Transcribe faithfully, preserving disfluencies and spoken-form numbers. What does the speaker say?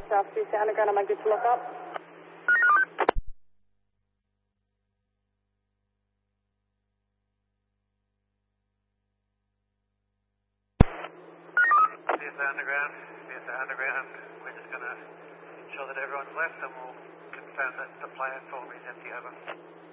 South C C Underground, am I good to look up? C S I Underground, C S I Underground, we're just going to ensure that everyone's left and we'll confirm that the platform is empty over.